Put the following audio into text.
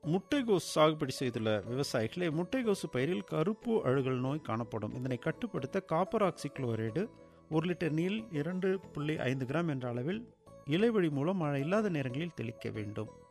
முட்டைகோஸ் சாகுபடி செய்துள்ள விவசாயிகளே, முட்டைகோசு பயிரில் கருப்பு அழுகல் நோய் காணப்படும். இதனை கட்டுப்படுத்த காப்பர் ஆக்சி குளோரைடு 1 லிட்டர் நீரில் 2.5 கிராம் என்ற அளவில் இலைவழி மூலம் மழை இல்லாத நேரங்களில் தெளிக்க வேண்டும்.